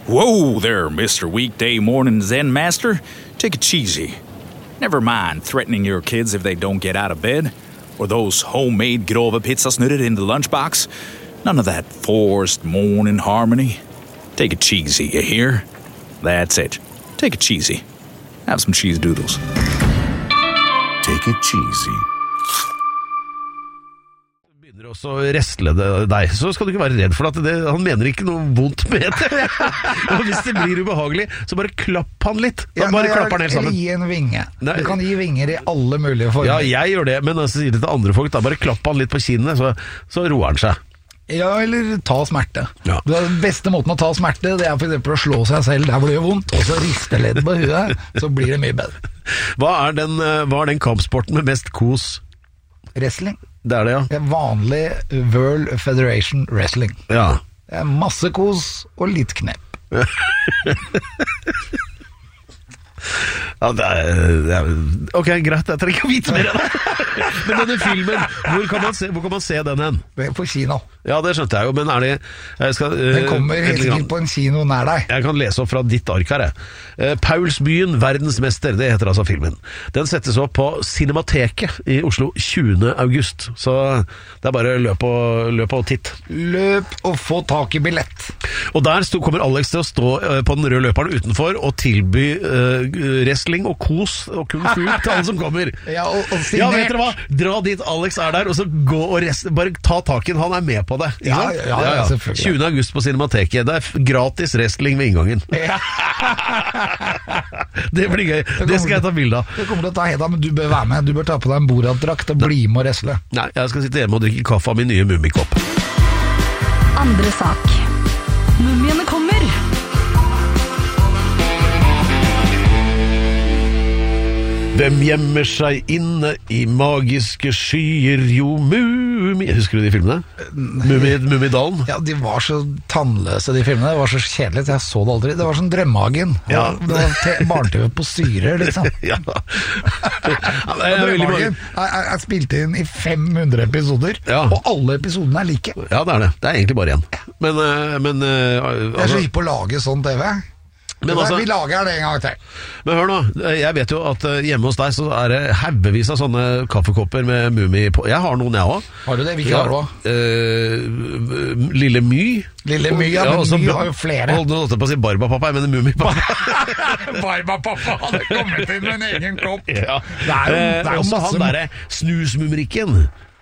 Whoa there, Mr. Weekday Morning Zen Master. Take it cheesy. Never mind threatening your kids if they don't get out of bed, or those homemade grove pizzasnurrer in the lunchbox. None of that forced morning harmony. Take it cheesy, you hear? That's it. Take it cheesy. Have some cheese doodles. Take it cheesy. Begynner også å restle deg, så skal du ikke være redd for at han mener ikke noe vondt med det. Og hvis det blir ubehagelig, så bare klapp han litt. Da bare klapper han helt sammen. Eller gi en vinge. Nei. Du kan gi vinger i alle mulige former. Ja, jeg gjør det, men så sier det til andre folk, da bare klapp han litt på kinnet, så roer han seg. Ja, eller ta smerte. Ja. Den beste måten å ta smerte, det er for eksempel å slå seg selv der hvor det gjør vondt, og så riste ledd på huet, så blir det mye bedre. Hva er den kampsporten med mest kos? Wrestling. Det er det, ja. Det er vanlig World Federation Wrestling. Ja. Det er masse kos og litt knepp. Ja, det er ok, greit, jeg trenger ikke å vite mer av det. Men denne filmen, hvor kan man se den hen? På kino. Ja, det skjønte jeg jo, men Den kommer helt sikkert på en kino nær deg. Jeg kan lese opp fra ditt ark her. Paulsbyen, verdensmester, det heter altså filmen. Den settes opp på Cinemateket i Oslo 20. august. Så det er bare løp og titt. Løp og få tak i billett. Og der kommer Alex til å stå på den røde løperen utenfor og tilby wrestling og kos og kung fu til alle som kommer. Ja, vet dere hva? Dra dit Alex er der, og så gå og bare ta tak i den. Han er med på det. Ja, selvfølgelig. 20. august på Cinemateket. Det er gratis wrestling ved inngangen. Ja. Det blir gøy. Det skal jeg ta bilde av. Det kommer til å ta helt av, men du bør være med. Du bør ta på deg en Borat-drakt og bli med og wrestle. Nei, jeg skal sitte hjemme og drikke kaffe av min nye mummikopp. Andre sak. Mumiene kommer. Hvem gjemmer seg inne i magiske skyer? Jo, Mummi... Husker du de filmene? Mummidalen? Ja, de var så tannløse, de filmene. Det var så kjedelig, jeg så det aldri. Det var sånn Drømmehagen. Ja. Det var barne-TV på syre, liksom. Ja. Drømmehagen er spilt inn i 500 episoder, og alle episodene er like. Ja, det er det. Det er egentlig bare én. Men jeg er så hypp på å lage sånn TV. Vi lager det en gang til. Men hør nå, jeg vet jo at hjemme hos deg så er det haugevis av sånne kaffekopper med Mummi på. Jeg har noen, jeg også. Har du det? Hvilke har du også? Lille My. Lille My, ja, men My har jo flere. Hold på å si Barbapappa, jeg mener Mummipappa. Barbapappa hadde kommet inn med en egen kopp. Ja. Det er jo også han der snusmumrikken.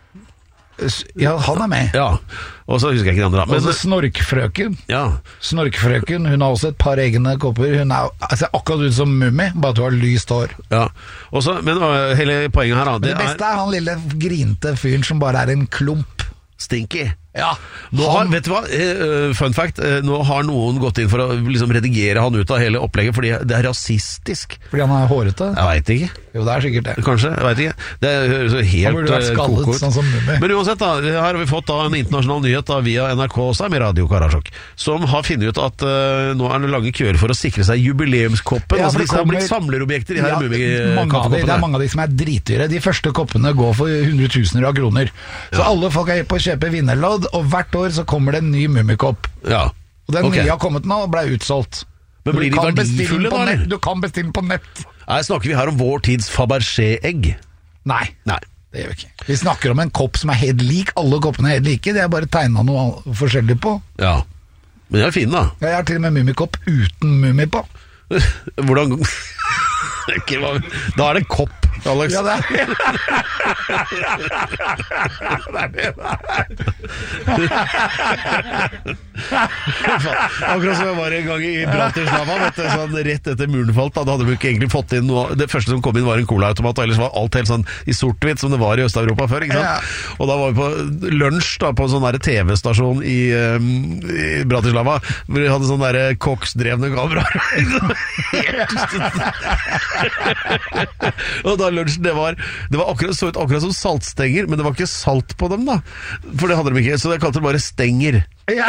Ja, han er med. Ja, og så husker jeg ikke de andre. Men Snorkfrøken. Ja. Snorkfrøken, hun har også et par egne kopper. Hun ser akkurat ut som Mummi, bare at hun har lyst hår. Ja, men hele poenget her det beste er han lille grinte fyren som bare er en klump. Stinky. Ja, vet du hva? Fun fact, nå har noen gått inn for å liksom redigere han ut av hele opplegget, fordi det er rasistisk. Fordi han er hårete? Jeg vet ikke. Jo, det er sikkert det. Kanskje, jeg vet ikke. Det er så helt han burde vært skallet, sånn som Mummi. Men uansett da, her har vi fått en internasjonal nyhet via NRK også, med Radio Karasjok, som har funnet ut at nå er det lange køer for å sikre seg jubileumskoppen. Ja, altså disse har blitt samlerobjekter, de her Mummi-kaffekoppene. Det er mange av de som er dritdyre. De første koppene går for hundretusener av kroner. Så alle folk er på å kjøpe vinnerlodd, og hvert år så kommer det en ny Mummikopp. Ja. Og den nye har kommet nå og ble utsolgt. Men blir de verdifulle da, eller? Du kan bestille på nett. Nei, snakker vi her om vår tids Fabergé-egg? Nei, det gjør vi ikke. Vi snakker om en kopp som er helt lik. Alle koppene er helt like. Det er bare tegnet noe forskjellig på. Ja, men de er fine da. Jeg har til og med Mummikopp uten Mummi på. Hvordan... Da er det en kopp, Alex. Ja, det er Akkurat som jeg var en gang i Bratislava, sånn rett etter muren falt. Da hadde vi ikke egentlig fått inn noe. Det første som kom inn var en colaautomat, og ellers var alt helt sånn i sort-hvitt som det var i Øst-Europa før, ikke sant? Ja. Og da var vi på lunsj da, på en sånn der TV-stasjon i Bratislava, hvor vi hadde sånn der koksdrevne kameraer. Og da lunsjen, det var så ut akkurat som saltstenger, men det var ikke salt på dem da, for det hadde de ikke, så det kalte det bare stenger. Ja.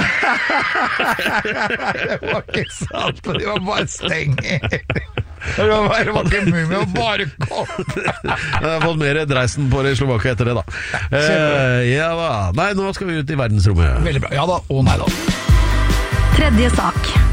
Det var ikke salt, det var bare stenger. Det var ikke Mummi, det var bare kopp. Jeg har fått mer dreisen på det i Slovakia etter det da. Ja da. Nei, nå skal vi ut i verdensrommet. Veldig bra, ja da, og nei da. Tredje sak.